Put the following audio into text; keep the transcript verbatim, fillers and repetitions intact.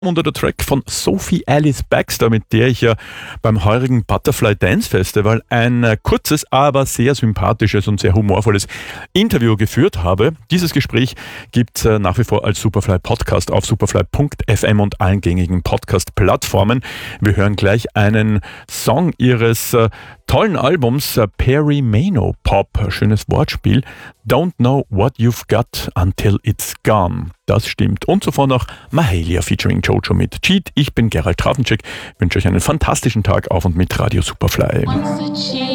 Unter der Track von Sophie Alice Baxter, mit der ich ja beim heurigen Butterfly Dance Festival ein kurzes, aber sehr sympathisches und sehr humorvolles Interview geführt habe. Dieses Gespräch gibt es nach wie vor als Superfly Podcast auf superfly punkt f m und allen gängigen Podcast-Plattformen. Wir hören gleich einen Song ihres äh, tollen Albums äh, Perry Mano Pop, schönes Wortspiel. Don't know what you've got until it's gone. Das stimmt. Und zuvor noch Mahalia featuring Jojo mit Cheat. Ich bin Gerald Trafenczyk, wünsche euch einen fantastischen Tag auf und mit Radio Superfly.